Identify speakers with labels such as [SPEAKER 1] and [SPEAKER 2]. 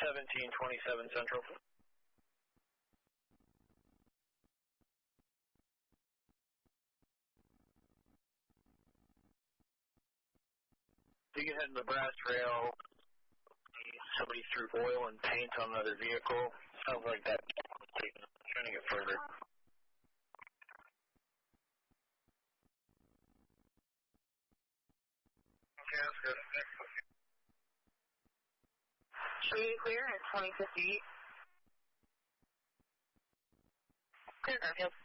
[SPEAKER 1] 1727 Central. You can head in the brass rail. Somebody threw oil and paint on another vehicle. Sounds like that. Trying to get further. Okay, that's good.
[SPEAKER 2] Should we clear at 2058? Clear, Garfield.